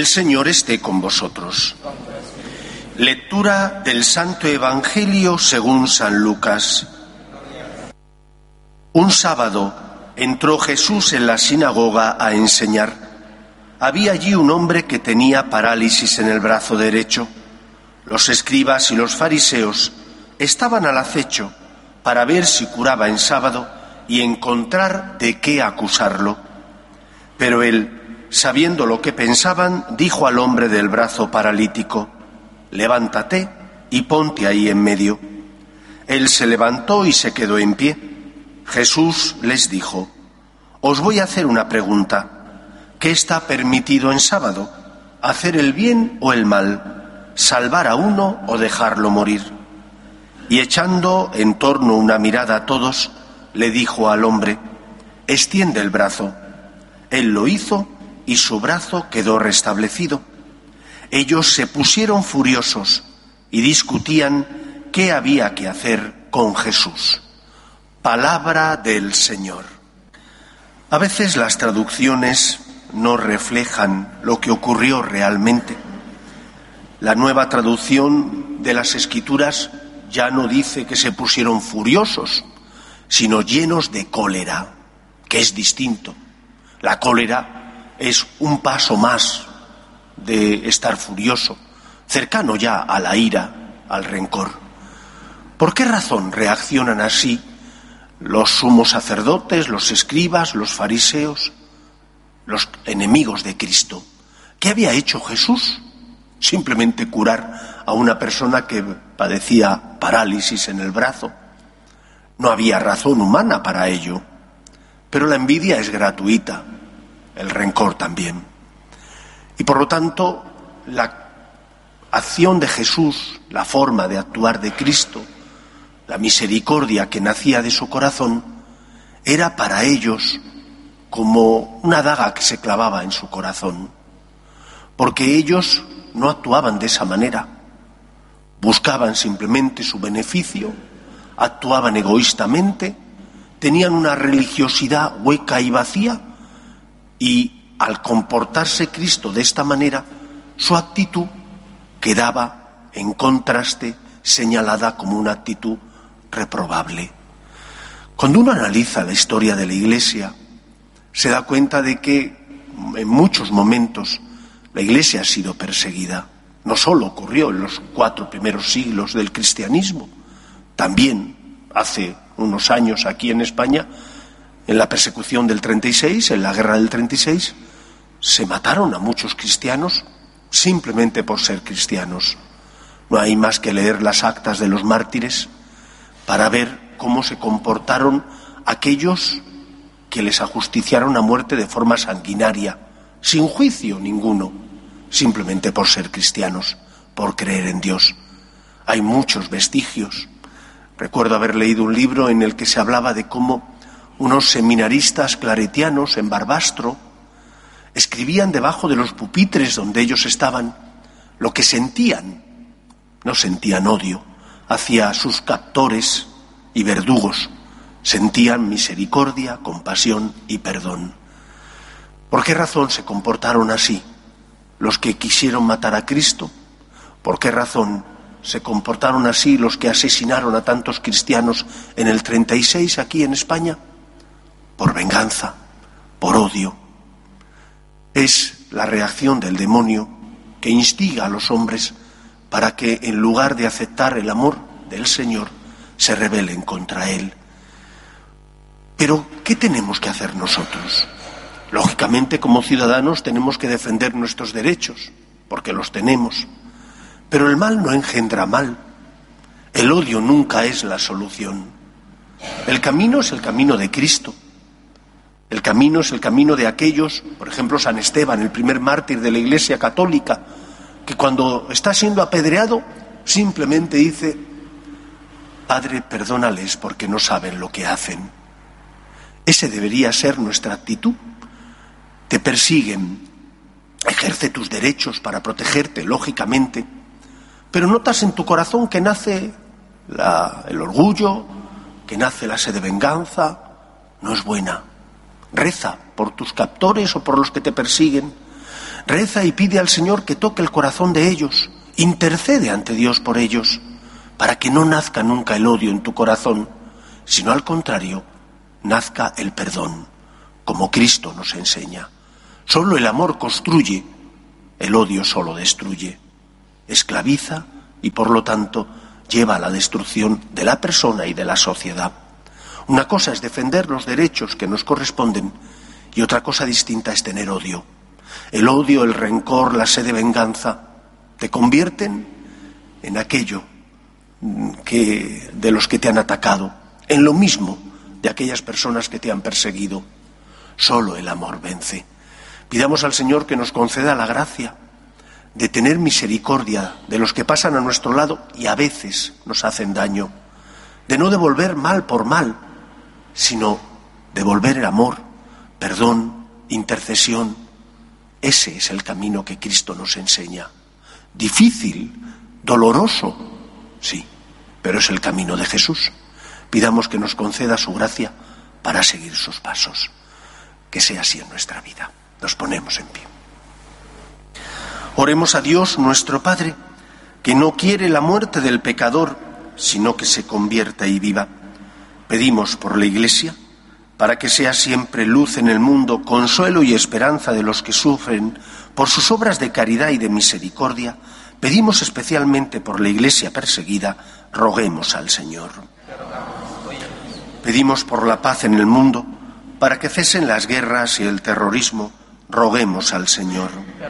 El Señor esté con vosotros. Lectura del Santo Evangelio según San Lucas. Un sábado entró Jesús en la sinagoga a enseñar. Había allí un hombre que tenía parálisis en el brazo derecho. Los escribas y los fariseos estaban al acecho para ver si curaba en sábado y encontrar de qué acusarlo. Pero él, sabiendo lo que pensaban, dijo al hombre del brazo paralítico: «Levántate y ponte ahí en medio». Él se levantó y se quedó en pie. Jesús les dijo: «Os voy a hacer una pregunta. ¿Qué está permitido en sábado? ¿Hacer el bien o el mal? ¿Salvar a uno o dejarlo morir?». Y echando en torno una mirada a todos, le dijo al hombre: «Extiende el brazo». Él lo hizo y su brazo quedó restablecido. Ellos se pusieron furiosos y discutían qué había que hacer con Jesús. Palabra del Señor. A veces las traducciones no reflejan lo que ocurrió realmente. La Nueva Traducción de las Escrituras ya no dice que se pusieron furiosos, sino llenos de cólera, que es distinto. La cólera es un paso más de estar furioso, cercano ya a la ira, al rencor. ¿Por qué razón reaccionan así los sumos sacerdotes, los escribas, los fariseos, los enemigos de Cristo? ¿Qué había hecho Jesús? Simplemente curar a una persona que padecía parálisis en el brazo. No había razón humana para ello, pero la envidia es gratuita. El rencor también. Y por lo tanto, la acción de Jesús, la forma de actuar de Cristo, la misericordia que nacía de su corazón, era para ellos como una daga que se clavaba en su corazón, porque ellos no actuaban de esa manera, buscaban simplemente su beneficio, actuaban egoístamente, tenían una religiosidad hueca y vacía. Y al comportarse Cristo de esta manera, su actitud quedaba en contraste, señalada como una actitud reprobable. Cuando uno analiza la historia de la Iglesia, se da cuenta de que en muchos momentos la Iglesia ha sido perseguida. No solo ocurrió en los 4 primeros siglos del cristianismo, también hace unos años aquí en España, en la persecución del 36, en la guerra del 36, se mataron a muchos cristianos simplemente por ser cristianos. No hay más que leer las actas de los mártires para ver cómo se comportaron aquellos que les ajusticiaron a muerte de forma sanguinaria, sin juicio ninguno, simplemente por ser cristianos, por creer en Dios. Hay muchos vestigios. Recuerdo haber leído un libro en el que se hablaba de cómo unos seminaristas claretianos en Barbastro escribían debajo de los pupitres donde ellos estaban lo que sentían. No sentían odio hacia sus captores y verdugos, sentían misericordia, compasión y perdón. ¿Por qué razón se comportaron así los que quisieron matar a Cristo? ¿Por qué razón se comportaron así los que asesinaron a tantos cristianos en el 36 aquí en España? Por venganza, por odio. Es la reacción del demonio que instiga a los hombres para que, en lugar de aceptar el amor del Señor, se rebelen contra Él. Pero, ¿qué tenemos que hacer nosotros? Lógicamente, como ciudadanos, tenemos que defender nuestros derechos, porque los tenemos. Pero el mal no engendra mal. El odio nunca es la solución. El camino es el camino de Cristo. El camino es el camino de aquellos, por ejemplo, San Esteban, el primer mártir de la Iglesia católica, que cuando está siendo apedreado, simplemente dice: Padre, perdónales porque no saben lo que hacen. Ese debería ser nuestra actitud. Te persiguen, ejerce tus derechos para protegerte, lógicamente, pero notas en tu corazón que nace el orgullo, que nace la sed de venganza. No es buena. Reza por tus captores o por los que te persiguen. Reza y pide al Señor que toque el corazón de ellos. Intercede ante Dios por ellos, para que no nazca nunca el odio en tu corazón, sino al contrario, nazca el perdón, como Cristo nos enseña. Solo el amor construye, el odio solo destruye, esclaviza y por lo tanto lleva a la destrucción de la persona y de la sociedad. Una cosa es defender los derechos que nos corresponden y otra cosa distinta es tener odio. El odio, el rencor, la sed de venganza te convierten en aquello de los que te han atacado, en lo mismo de aquellas personas que te han perseguido. Solo el amor vence. Pidamos al Señor que nos conceda la gracia de tener misericordia de los que pasan a nuestro lado y a veces nos hacen daño, de no devolver mal por mal, sino devolver el amor, perdón, intercesión. Ese es el camino que Cristo nos enseña. Difícil, doloroso, sí, pero es el camino de Jesús. Pidamos que nos conceda su gracia para seguir sus pasos. Que sea así en nuestra vida. Nos ponemos en pie. Oremos a Dios nuestro Padre, que no quiere la muerte del pecador, sino que se convierta y viva. Pedimos por la Iglesia, para que sea siempre luz en el mundo, consuelo y esperanza de los que sufren, por sus obras de caridad y de misericordia. Pedimos especialmente por la Iglesia perseguida, roguemos al Señor. Pedimos por la paz en el mundo, para que cesen las guerras y el terrorismo, roguemos al Señor.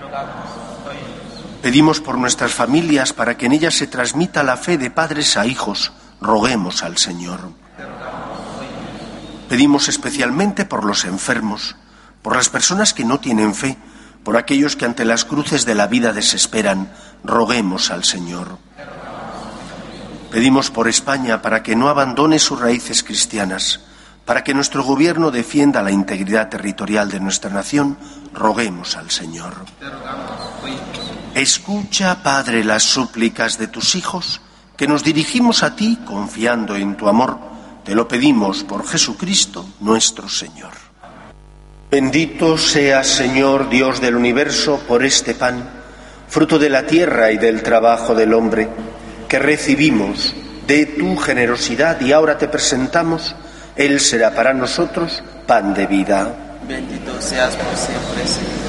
Pedimos por nuestras familias, para que en ellas se transmita la fe de padres a hijos, roguemos al Señor. Pedimos especialmente por los enfermos, por las personas que no tienen fe, por aquellos que ante las cruces de la vida desesperan, roguemos al Señor. Pedimos por España para que no abandone sus raíces cristianas, para que nuestro gobierno defienda la integridad territorial de nuestra nación, roguemos al Señor. Escucha, Padre, las súplicas de tus hijos, que nos dirigimos a ti confiando en tu amor. Te lo pedimos por Jesucristo, nuestro Señor. Bendito seas, Señor, Dios del universo, por este pan, fruto de la tierra y del trabajo del hombre, que recibimos de tu generosidad y ahora te presentamos. Él será para nosotros pan de vida. Bendito seas por siempre, Señor.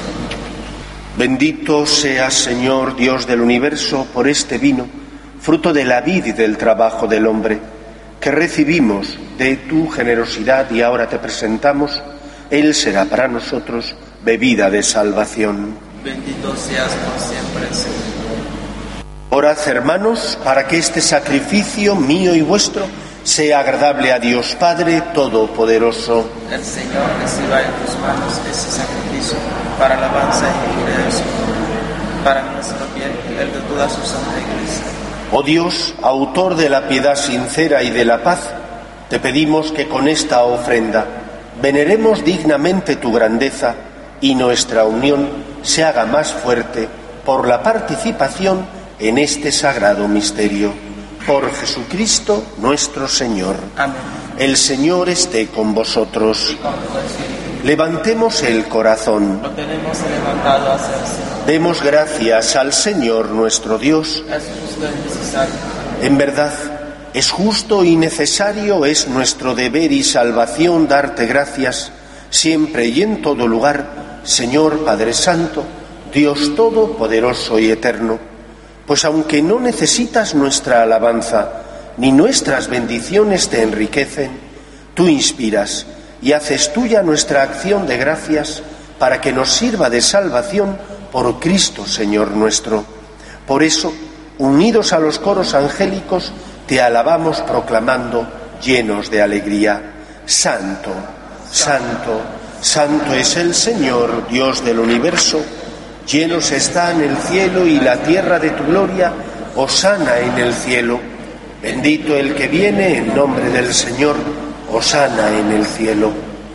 Bendito seas, Señor, Dios del universo, por este vino, fruto de la vid y del trabajo del hombre, que recibimos de tu generosidad y ahora te presentamos. Él será para nosotros bebida de salvación. Bendito seas por siempre, Señor. Orad, hermanos, para que este sacrificio mío y vuestro sea agradable a Dios Padre Todopoderoso. El Señor reciba en tus manos ese sacrificio para alabanza y gloria de su nombre, para nuestro bien y el de toda su santa Iglesia. Oh Dios, autor de la piedad sincera y de la paz, te pedimos que con esta ofrenda veneremos dignamente tu grandeza y nuestra unión se haga más fuerte por la participación en este sagrado misterio. Por Jesucristo nuestro Señor. Amén. El Señor esté con vosotros. Levantemos el corazón. Lo tenemos levantado hacia el Señor. Demos gracias al Señor nuestro Dios. Es justo y necesario. En verdad, es justo y necesario, es nuestro deber y salvación darte gracias, siempre y en todo lugar, Señor Padre Santo, Dios Todopoderoso y Eterno. Pues aunque no necesitas nuestra alabanza, ni nuestras bendiciones te enriquecen, tú inspiras y haces tuya nuestra acción de gracias para que nos sirva de salvación por Cristo, Señor nuestro. Por eso, unidos a los coros angélicos, te alabamos proclamando, llenos de alegría: Santo, Santo, Santo es el Señor, Dios del universo. Llenos están el cielo y la tierra de tu gloria, hosana en el cielo. Bendito el que viene en nombre del Señor, hosana en el cielo.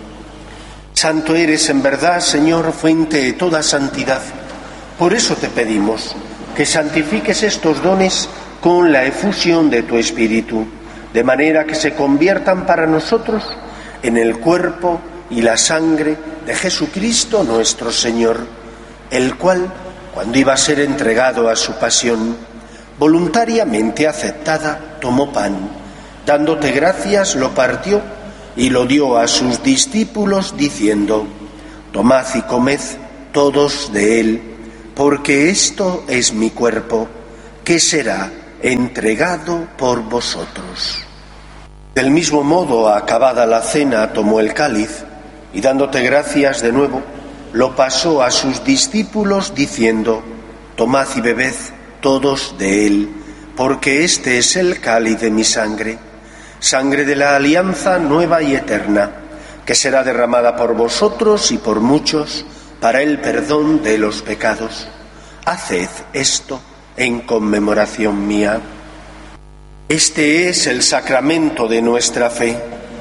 Santo eres en verdad, Señor, fuente de toda santidad. Por eso te pedimos que santifiques estos dones con la efusión de tu Espíritu, de manera que se conviertan para nosotros en el cuerpo y la sangre de Jesucristo nuestro Señor, el cual, cuando iba a ser entregado a su pasión, voluntariamente aceptada, tomó pan, dándote gracias, lo partió y lo dio a sus discípulos, diciendo: tomad y comed todos de él, porque esto es mi cuerpo, que será entregado por vosotros. Del mismo modo, acabada la cena, tomó el cáliz, y dándote gracias de nuevo, lo pasó a sus discípulos, diciendo: tomad y bebed todos de él, porque este es el cáliz de mi sangre, sangre de la alianza nueva y eterna, que será derramada por vosotros y por muchos para el perdón de los pecados. Haced esto en conmemoración mía. Este es el sacramento de nuestra fe.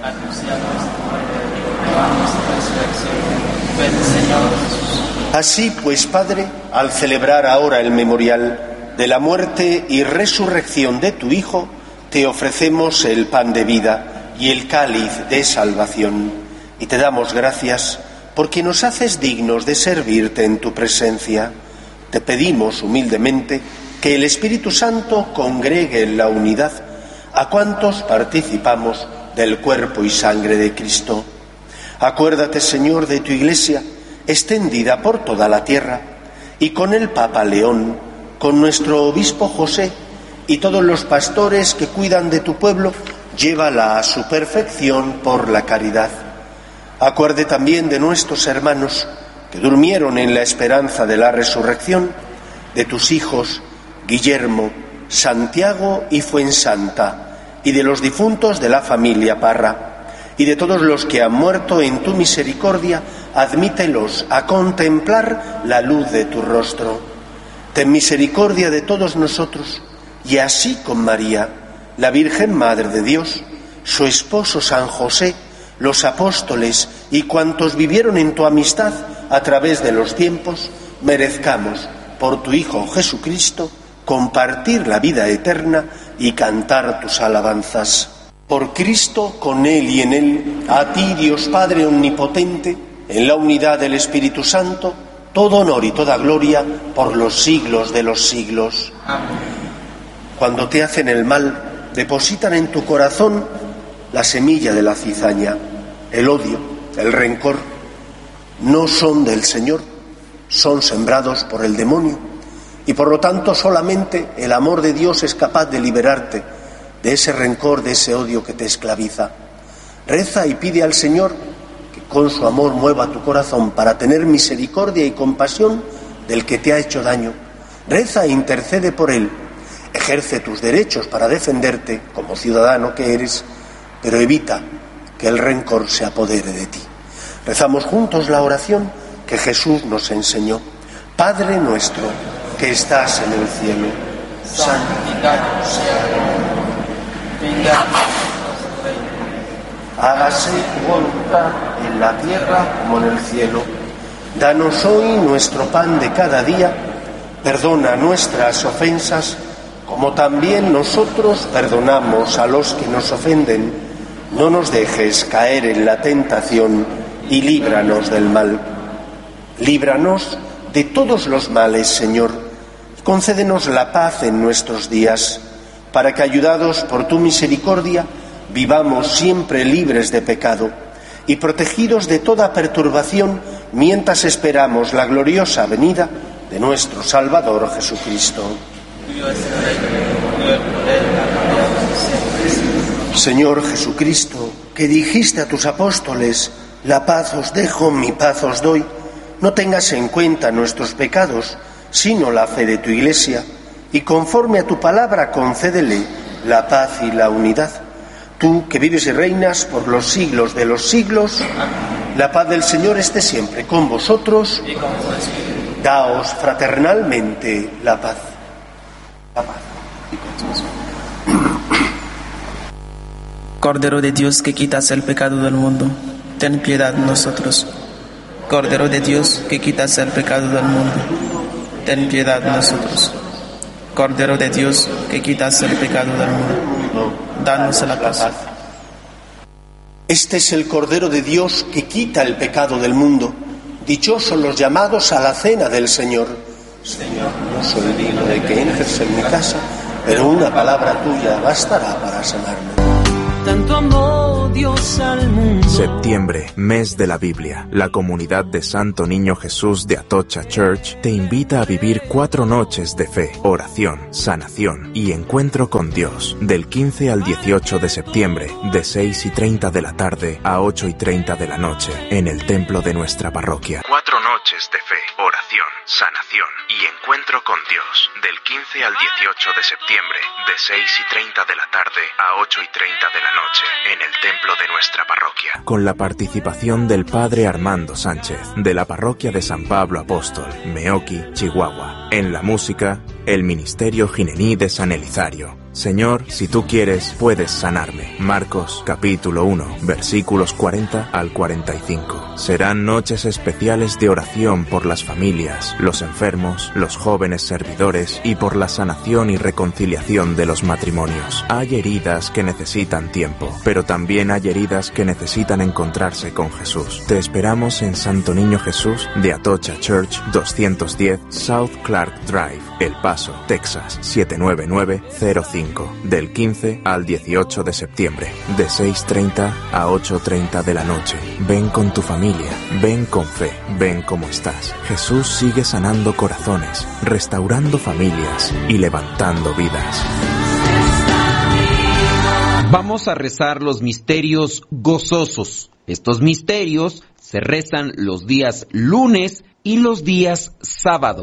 Así pues, Padre, al celebrar ahora el memorial de la muerte y resurrección de tu Hijo, te ofrecemos el pan de vida y el cáliz de salvación, y te damos gracias porque nos haces dignos de servirte en tu presencia. Te pedimos humildemente que el Espíritu Santo congregue en la unidad a cuantos participamos del cuerpo y sangre de Cristo. Acuérdate, Señor, de tu Iglesia, extendida por toda la tierra, y con el Papa León, con nuestro obispo José y todos los pastores que cuidan de tu pueblo, llévala a su perfección por la caridad. Acuerde también de nuestros hermanos que durmieron en la esperanza de la resurrección, de tus hijos Guillermo, Santiago y Fuensanta, y de los difuntos de la familia Parra, y de todos los que han muerto en tu misericordia, admítelos a contemplar la luz de tu rostro. Ten misericordia de todos nosotros, y así con María, la Virgen Madre de Dios, su esposo San José, los apóstoles y cuantos vivieron en tu amistad a través de los tiempos, merezcamos, por tu Hijo Jesucristo, compartir la vida eterna y cantar tus alabanzas. Por Cristo, con Él y en Él, a ti, Dios Padre omnipotente, en la unidad del Espíritu Santo, todo honor y toda gloria por los siglos de los siglos. Amén. Cuando te hacen el mal, depositan en tu corazón la semilla de la cizaña, el odio, el rencor. No son del Señor, son sembrados por el demonio, y por lo tanto solamente el amor de Dios es capaz de liberarte de ese rencor, de ese odio que te esclaviza. Reza y pide al Señor que con su amor mueva tu corazón para tener misericordia y compasión del que te ha hecho daño. Reza e intercede por él. Ejerce tus derechos para defenderte como ciudadano que eres, pero evita que el rencor se apodere de ti. Rezamos juntos la oración que Jesús nos enseñó. Padre nuestro, que estás en el cielo, santificado sea tu nombre. Venga a nosotros el reino. Hágase tu voluntad en la tierra como en el cielo. Danos hoy nuestro pan de cada día. Perdona nuestras ofensas, como también nosotros perdonamos a los que nos ofenden. No nos dejes caer en la tentación y líbranos del mal. Líbranos de todos los males, Señor. Concédenos la paz en nuestros días, para que, ayudados por tu misericordia, vivamos siempre libres de pecado y protegidos de toda perturbación mientras esperamos la gloriosa venida de nuestro Salvador Jesucristo. Señor Jesucristo, que dijiste a tus apóstoles: la paz os dejo, mi paz os doy, no tengas en cuenta nuestros pecados, sino la fe de tu Iglesia, y conforme a tu palabra concédele la paz y la unidad. Tú, que vives y reinas por los siglos de los siglos, la paz del Señor esté siempre con vosotros. Daos fraternalmente la paz. La paz. Cordero de Dios, que quitas el pecado del mundo, ten piedad de nosotros. Cordero de Dios, que quitas el pecado del mundo, ten piedad de nosotros. Cordero de Dios, que quitas el pecado del mundo, danos la paz. Este es el Cordero de Dios que quita el pecado del mundo. Dichosos los llamados a la cena del Señor. Señor, no soy digno de que entres en mi casa, pero una palabra tuya bastará para sanarme. Tanto amó Dios al mundo. Septiembre, mes de la Biblia. La comunidad de Santo Niño Jesús de Atocha Church te invita a vivir 4 noches de fe, oración, sanación y encuentro con Dios. Del 15 al 18 de septiembre, de 6:30 de la tarde a 8:30 de la noche, en el templo de nuestra parroquia. 4 noches de fe, oración, sanación y encuentro con Dios. Del 15 al 18 de septiembre, de 6:30 de la tarde a 8:30 de la noche, en el templo de nuestra parroquia. Con la participación del Padre Armando Sánchez, de la parroquia de San Pablo Apóstol, Meoqui, Chihuahua. En la música, el Ministerio Ginení de San Elizario. Señor, si tú quieres, puedes sanarme. Marcos, capítulo 1, versículos 40 al 45. Serán noches especiales de oración por las familias, los enfermos, los jóvenes servidores y por la sanación y reconciliación de los matrimonios. Hay heridas que necesitan tiempo, pero también hay heridas que necesitan encontrarse con Jesús. Te esperamos en Santo Niño Jesús de Atocha Church, 210 South Clark Drive, El Paso, Texas, 79905. Del 15 al 18 de septiembre, de 6:30 a 8:30 de la noche. Ven con tu familia, ven con fe, ven como estás. Jesús sigue sanando corazones, restaurando familias y levantando vidas. Vamos a rezar los misterios gozosos. Estos misterios se rezan los días lunes y los días sábado.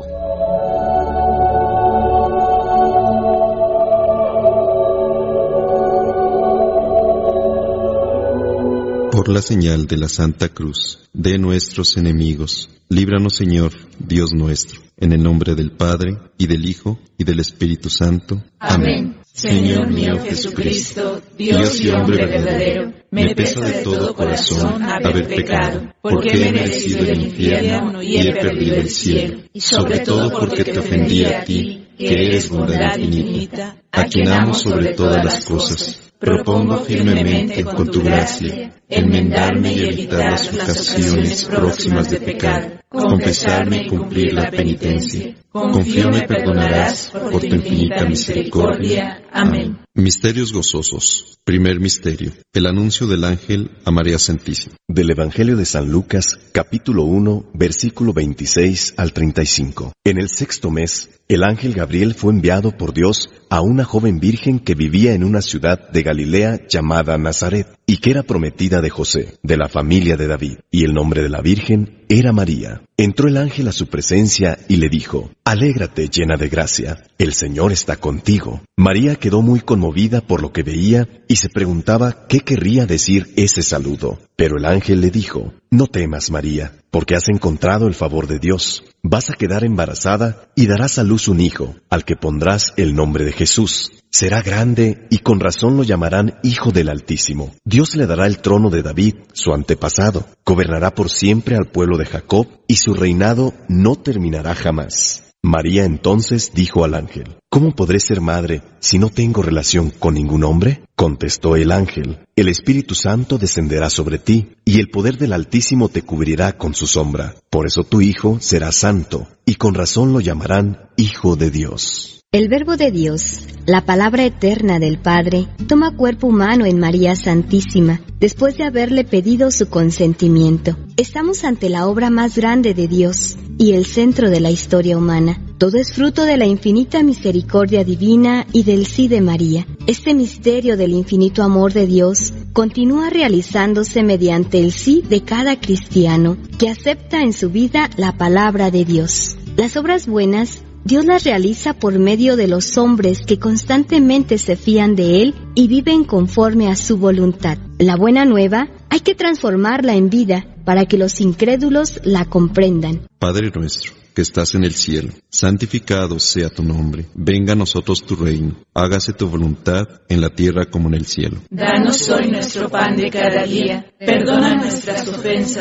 Por la señal de la Santa Cruz de nuestros enemigos, líbranos, Señor, Dios nuestro, en el nombre del Padre, y del Hijo, y del Espíritu Santo. Amén. Señor mío Jesucristo, Dios y hombre verdadero, me pesa de todo corazón haber pecado, porque he merecido el infierno y he perdido el cielo, y sobre todo porque te ofendí a ti, que eres bondad infinita, a quien amo sobre todas las cosas. Propongo firmemente con tu gracia enmendarme y evitar las ocasiones próximas de pecado, confesarme y cumplir la penitencia. Confío me perdonarás por tu infinita misericordia. Amén. Misterios gozosos. Primer misterio, el anuncio del ángel a María Santísima. Del Evangelio de San Lucas, capítulo 1, versículo 26 al 35. En el 6º mes, el ángel Gabriel fue enviado por Dios a una joven virgen que vivía en una ciudad de Galilea llamada Nazaret, y que era prometida de José, de la familia de David, y el nombre de la virgen era María. Entró el ángel a su presencia y le dijo: «Alégrate, llena de gracia, el Señor está contigo». María quedó muy conmovida por lo que veía y se preguntaba qué querría decir ese saludo. Pero el ángel le dijo: «No temas, María, porque has encontrado el favor de Dios. Vas a quedar embarazada y darás a luz un hijo, al que pondrás el nombre de Jesús. Será grande y con razón lo llamarán Hijo del Altísimo. Dios le dará el trono de David, su antepasado. Gobernará por siempre al pueblo de Jacob y su reinado no terminará jamás». María entonces dijo al ángel: «¿Cómo podré ser madre si no tengo relación con ningún hombre?». Contestó el ángel: «El Espíritu Santo descenderá sobre ti, y el poder del Altísimo te cubrirá con su sombra. Por eso tu hijo será santo, y con razón lo llamarán Hijo de Dios». El Verbo de Dios, la palabra eterna del Padre, toma cuerpo humano en María Santísima, después de haberle pedido su consentimiento. Estamos ante la obra más grande de Dios y el centro de la historia humana. Todo es fruto de la infinita misericordia divina y del sí de María. Este misterio del infinito amor de Dios continúa realizándose mediante el sí de cada cristiano que acepta en su vida la palabra de Dios. Las obras buenas Dios las realiza por medio de los hombres que constantemente se fían de Él y viven conforme a su voluntad. La buena nueva hay que transformarla en vida para que los incrédulos la comprendan. Padre nuestro, que estás en el cielo, santificado sea tu nombre. Venga a nosotros tu reino. Hágase tu voluntad en la tierra como en el cielo. Danos hoy nuestro pan de cada día. Perdona nuestras ofensas,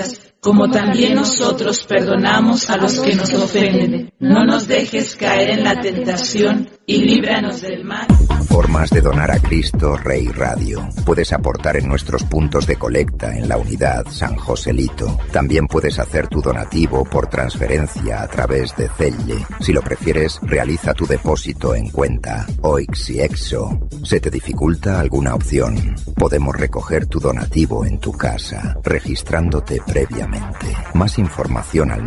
como también nosotros perdonamos a los que nos ofenden. No nos dejes caer en la tentación y líbranos del mal. Formas de donar a Cristo Rey Radio. Puedes aportar en nuestros puntos de colecta en la unidad San Joselito. También puedes hacer tu donativo por transferencia a través de Zelle. Si lo prefieres, realiza tu depósito en cuenta OIX y EXO. ¿Se te dificulta alguna opción? Podemos recoger tu donativo en tu casa, registrándote previamente. Más información al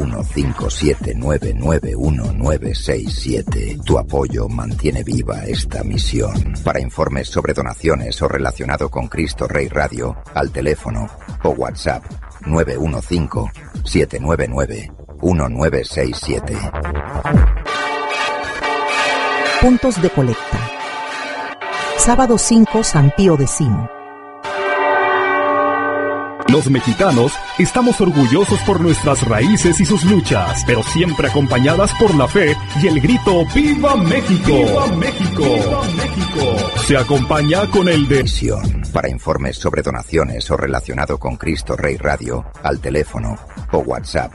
915799197. Tu apoyo mantiene viva esta misión. Para informes sobre donaciones o relacionado con Cristo Rey Radio, al teléfono o WhatsApp 915-799-1967. Puntos de colecta. Sábado 5, San Pío X. Los mexicanos estamos orgullosos por nuestras raíces y sus luchas, pero siempre acompañadas por la fe y el grito ¡Viva México! ¡Viva México! ¡Viva México! Se acompaña con el de... Para informes sobre donaciones o relacionado con Cristo Rey Radio, al teléfono o WhatsApp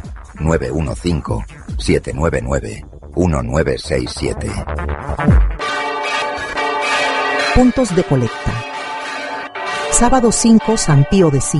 915-799-1967. Puntos de colecta. Sábado 5, San Pío X.